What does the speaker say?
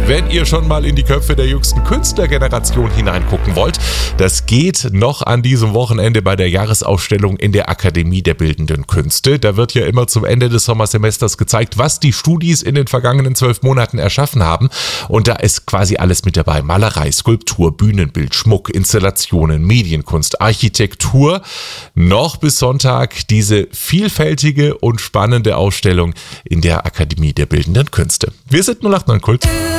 Wenn ihr schon mal in die Köpfe der jüngsten Künstlergeneration hineingucken wollt, das geht noch an diesem Wochenende bei der Jahresausstellung in der Akademie der Bildenden Künste. Da wird ja immer zum Ende des Sommersemesters gezeigt, was die Studis in den vergangenen 12 Monaten erschaffen haben. Und da ist quasi alles mit dabei. Malerei, Skulptur, Bühnenbild, Schmuck, Installationen, Medienkunst, Architektur. Noch bis Sonntag diese vielfältige und spannende Ausstellung in der Akademie der Bildenden Künste. Wir sind 089 Kult.